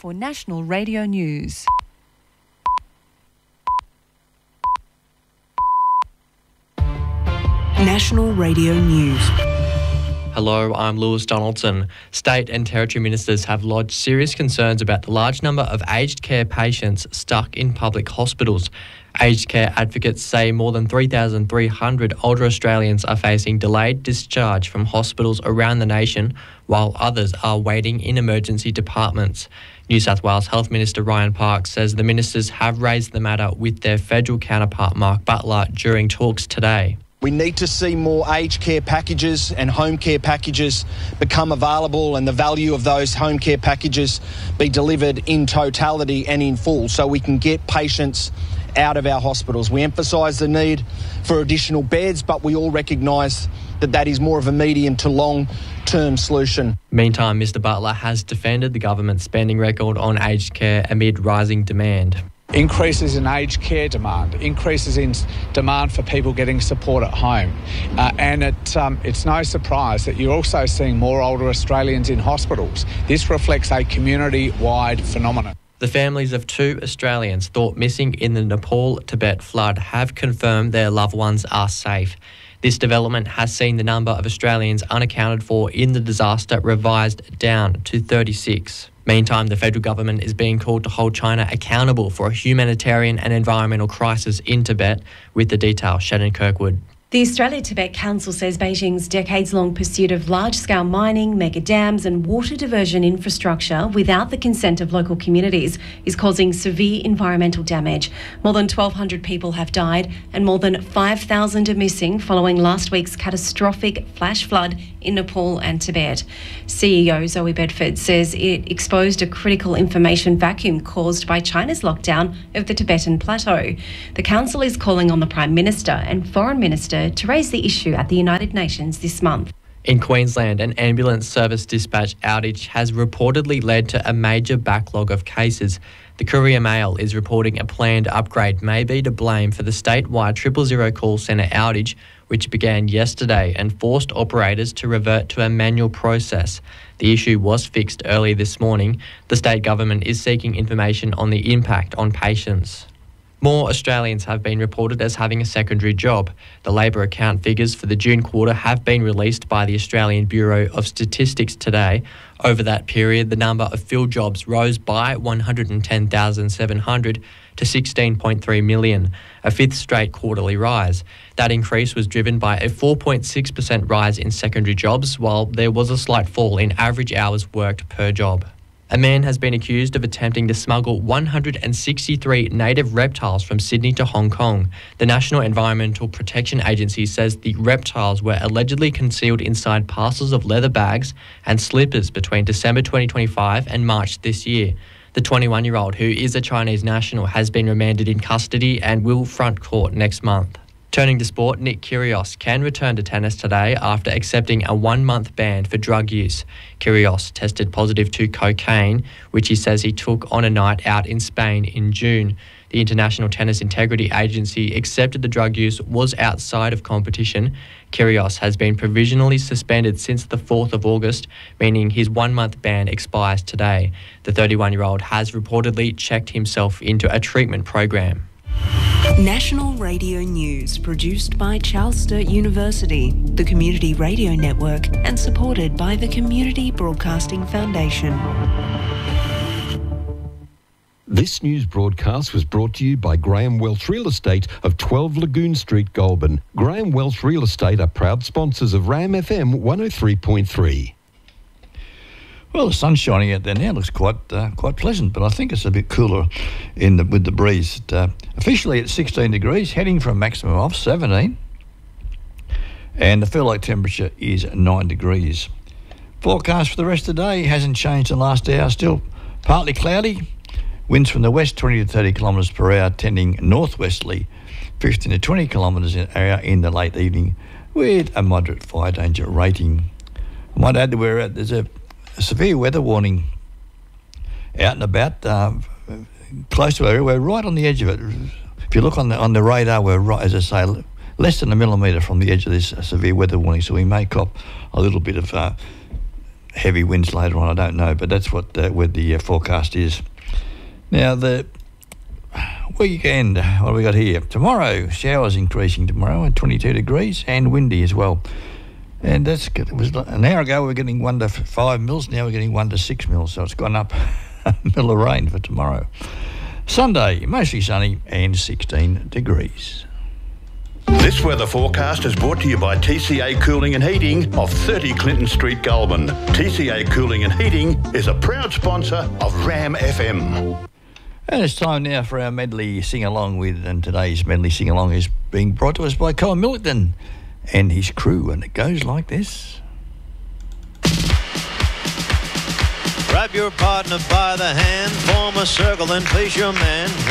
for National Radio News. National Radio News. Hello, I'm Lewis Donaldson. State and Territory Ministers have lodged serious concerns about the large number of aged care patients stuck in public hospitals. Aged care advocates say more than 3,300 older Australians are facing delayed discharge from hospitals around the nation, while others are waiting in emergency departments. New South Wales Health Minister Ryan Parks says the ministers have raised the matter with their federal counterpart Mark Butler during talks today. We need to see more aged care packages and home care packages become available, and the value of those home care packages be delivered in totality and in full so we can get patients out of our hospitals. We emphasise the need for additional beds, but we all recognise that that is more of a medium to long-term solution. Meantime, Mr Butler has defended the government's spending record on aged care amid rising demand. Increases in aged care demand, increases in demand for people getting support at home. And it's no surprise that you're also seeing more older Australians in hospitals. This reflects a community-wide phenomenon. The families of 2 Australians thought missing in the Nepal-Tibet flood have confirmed their loved ones are safe. This development has seen the number of Australians unaccounted for in the disaster revised down to 36. Meantime, the federal government is being called to hold China accountable for a humanitarian and environmental crisis in Tibet. With the details, Shannon Kirkwood. The Australia-Tibet Council says Beijing's decades-long pursuit of large-scale mining, mega dams and water diversion infrastructure without the consent of local communities is causing severe environmental damage. More than 1,200 people have died and more than 5,000 are missing following last week's catastrophic flash flood in Nepal and Tibet. CEO Zoe Bedford says it exposed a critical information vacuum caused by China's lockdown of the Tibetan Plateau. The Council is calling on the Prime Minister and Foreign Minister to raise the issue at the United Nations this month. In Queensland, an ambulance service dispatch outage has reportedly led to a major backlog of cases. The Courier Mail is reporting a planned upgrade may be to blame for the statewide 000 call centre outage, which began yesterday and forced operators to revert to a manual process. The issue was fixed early this morning. The state government is seeking information on the impact on patients. More Australians have been reported as having a secondary job. The labour account figures for the June quarter have been released by the Australian Bureau of Statistics today. Over that period, the number of filled jobs rose by 110,700 to 16.3 million, a fifth straight quarterly rise. That increase was driven by a 4.6% rise in secondary jobs, while there was a slight fall in average hours worked per job. A man has been accused of attempting to smuggle 163 native reptiles from Sydney to Hong Kong. The National Environmental Protection Agency says the reptiles were allegedly concealed inside parcels of leather bags and slippers between December 2025 and March this year. The 21-year-old, who is a Chinese national, has been remanded in custody and will front court next month. Turning to sport, Nick Kyrgios can return to tennis today after accepting a 1-month ban for drug use. Kyrgios tested positive to cocaine, which he says he took on a night out in Spain in June. The International Tennis Integrity Agency accepted the drug use was outside of competition. Kyrgios has been provisionally suspended since the 4th of August, meaning his 1-month ban expires today. The 31-year-old has reportedly checked himself into a treatment program. National Radio News, produced by Charles Sturt University, the Community Radio Network, and supported by the Community Broadcasting Foundation. This news broadcast was brought to you by Graham Welch Real Estate of 12 Lagoon Street, Goulburn. Graham Welch Real Estate are proud sponsors of RAM FM 103.3. Well, the sun's shining out there now. It looks quite pleasant, but I think it's a bit cooler with the breeze. Officially at 16 degrees, heading for a maximum of 17. And the feel-like temperature is 9 degrees. Forecast for the rest of the day hasn't changed in the last hour. Still partly cloudy. Winds from the west 20 to 30 kilometres per hour, tending northwesterly 15 to 20 kilometres an hour in the late evening, with a moderate fire danger rating. I might add that there's a severe weather warning out and about, close to our area. We're right on the edge of it. If you look on the radar, we're right, as I say, less than a millimetre from the edge of this severe weather warning, so we may cop a little bit of heavy winds later on. I don't know, but that's what where the forecast is. Now, the weekend, what have we got here? Tomorrow, showers increasing tomorrow at 22 degrees and windy as well. And that's good. It was an hour ago we were getting 1 to 5 mils. Now we're getting 1 to 6 mils. So it's gone up a mill of rain for tomorrow. Sunday, mostly sunny and 16 degrees. This weather forecast is brought to you by TCA Cooling and Heating of 30 Clinton Street, Goulburn. TCA Cooling and Heating is a proud sponsor of Ram FM. And it's time now for our medley sing-along with, and today's medley sing-along is being brought to us by Colin Millington and his crew, and it goes like this. Grab your partner by the hand, form a circle and please your man.